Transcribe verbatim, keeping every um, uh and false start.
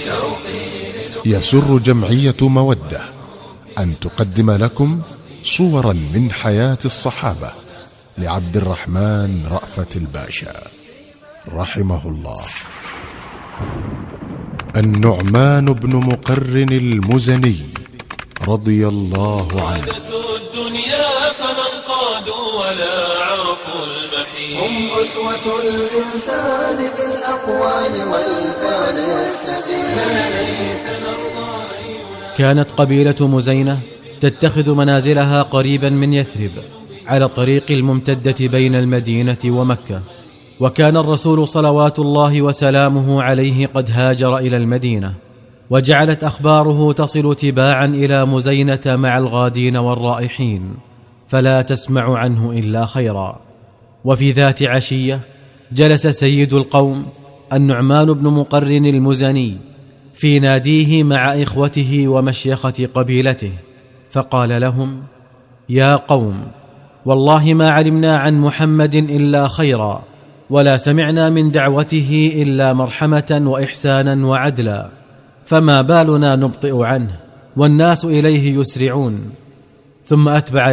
يسر جمعية مودة أن تقدم لكم صورا من حياة الصحابة لعبد الرحمن رأفت الباشا رحمه الله. النعمان بن مقرن المزني رضي الله عنه. الدنيا فمن قادوا ولا عرفوا المحيط، هم أسوة الإنسان في الأقوال والفعل السديد. كانت قبيلة مزينة تتخذ منازلها قريبا من يثرب على الطريق الممتدة بين المدينة ومكة، وكان الرسول صلوات الله وسلامه عليه قد هاجر إلى المدينة، وجعلت أخباره تصل تباعا إلى مزينة مع الغادين والرائحين، فلا تسمع عنه إلا خيرا. وفي ذات عشية جلس سيد القوم النعمان بن مقرن المزني في ناديه مع إخوته ومشيخة قبيلته، فقال لهم: يا قوم، والله ما علمنا عن محمد إلا خيرا، ولا سمعنا من دعوته إلا مرحمة وإحسانا وعدلا، فما بالنا نبطئ عنه والناس إليه يسرعون. ثم أتبع